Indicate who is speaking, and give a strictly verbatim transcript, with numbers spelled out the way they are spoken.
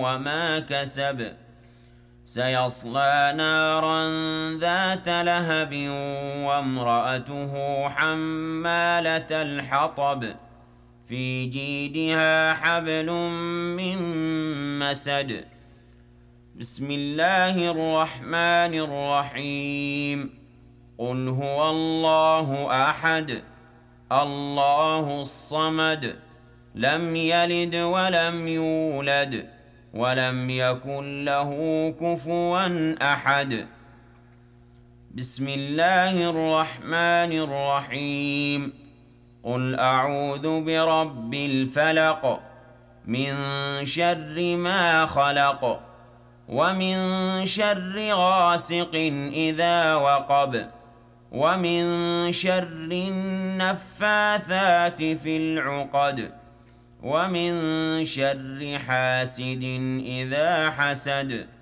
Speaker 1: وما كسب سيصلى نارا ذات لهب وامرأته حمالة الحطب في جيدها حبل من مسد بسم الله الرحمن الرحيم قل هو الله أحد الله الصمد لم يلد ولم يولد ولم يكن له كفوا أحد بسم الله الرحمن الرحيم قل أعوذ برب الفلق من شر ما خلق ومن شر غاسق إذا وقب ومن شر النفاثات في العقد ومن شر حاسد إذا حسد